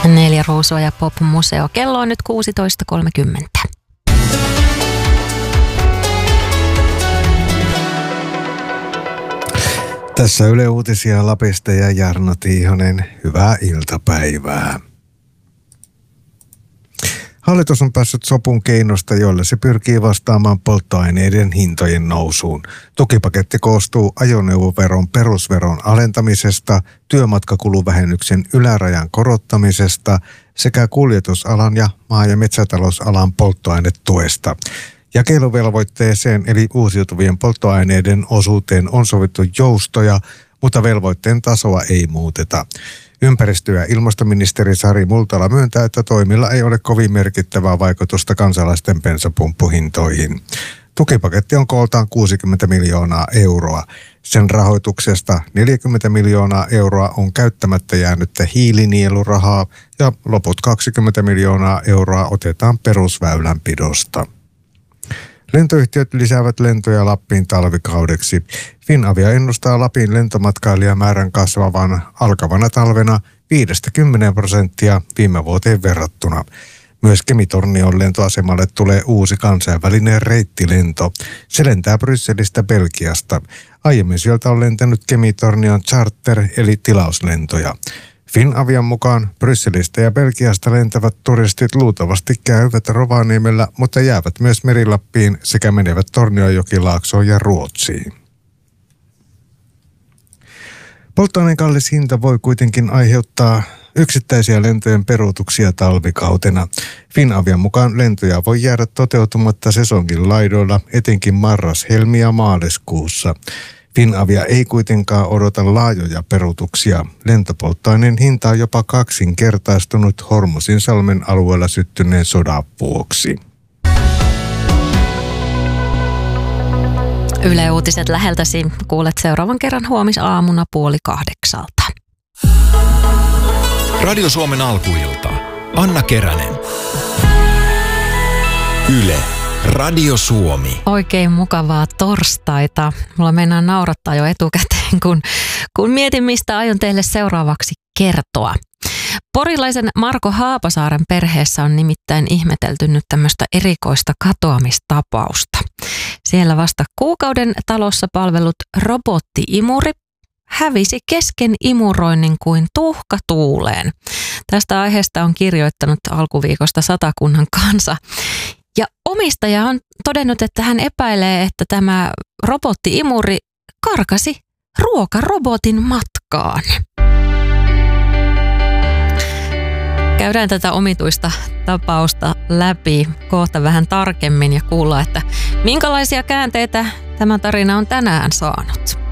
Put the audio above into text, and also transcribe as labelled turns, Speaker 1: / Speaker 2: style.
Speaker 1: 4 ruusua ja pop-museo. Kello on nyt 16.30.
Speaker 2: Tässä Yle Uutisia Lapista ja Jarno Tiihonen. Hyvää iltapäivää. Hallitus on päässyt sopun keinosta, joilla se pyrkii vastaamaan polttoaineiden hintojen nousuun. Tukipaketti koostuu ajoneuvoveron perusveron alentamisesta, työmatkakuluvähennyksen ylärajan korottamisesta sekä kuljetusalan ja maa- ja metsätalousalan polttoainetuesta. Jakeluvelvoitteeseen eli uusiutuvien polttoaineiden osuuteen on sovittu joustoja, mutta velvoitteen tasoa ei muuteta. Ympäristö- ja ilmastoministeri Sari Multala myöntää, että toimilla ei ole kovin merkittävää vaikutusta kansalaisten bensapumppuhintoihin. Tukipaketti on kooltaan 60 miljoonaa euroa. Sen rahoituksesta 40 miljoonaa euroa on käyttämättä jäänyttä hiilinielurahaa ja loput 20 miljoonaa euroa otetaan perusväylänpidosta. Lentoyhtiöt lisäävät lentoja Lappiin talvikaudeksi. Finavia ennustaa Lapin lentomatkailijamäärän kasvavan alkavana talvena 5-10% viime vuoteen verrattuna. Myös Kemi-Tornion lentoasemalle tulee uusi kansainvälinen reittilento. Se lentää Brysselistä Belgiasta. Aiemmin sieltä on lentänyt Kemi-Tornion charter- eli tilauslentoja. Finavian mukaan Brysselistä ja Belgiasta lentävät turistit luultavasti käyvät Rovaniemellä, mutta jäävät myös Merilappiin sekä menevät Tornionjokilaaksoon ja Ruotsiin. Polttoaineen kallis hinta voi kuitenkin aiheuttaa yksittäisiä lentojen peruutuksia talvikautena. Finavian mukaan lentoja voi jäädä toteutumatta sesongin laidoilla, etenkin marras-, helmi- ja maaliskuussa. Finavia ei kuitenkaan odota laajoja peruutuksia. Lentopolttoaineen hinta on jopa kaksinkertaistunut Hormuzinsalmen alueella syttyneen sodan vuoksi.
Speaker 1: Yle Uutiset läheltäsi kuulet seuraavan kerran huomisaamuna 7:30.
Speaker 3: Radio Suomen alkuilta. Anna Keränen. Yle. Radio Suomi.
Speaker 1: Oikein mukavaa torstaita. Mulla meinaa naurattaa jo etukäteen, kun mietin, mistä aion teille seuraavaksi kertoa. Porilaisen Marko Haapasaaren perheessä on nimittäin ihmetelty nyt tämmöistä erikoista katoamistapausta. Siellä vasta kuukauden talossa palvellut robotti-imuri hävisi kesken imuroinnin kuin tuhka tuuleen. Tästä aiheesta on kirjoittanut alkuviikosta Satakunnan Kansa. Ja omistaja on todennut, että hän epäilee, että tämä robotti-imuri karkasi ruokarobotin matkaan. Käydään tätä omituista tapausta läpi kohta vähän tarkemmin ja kuulla, että minkälaisia käänteitä tämä tarina on tänään saanut.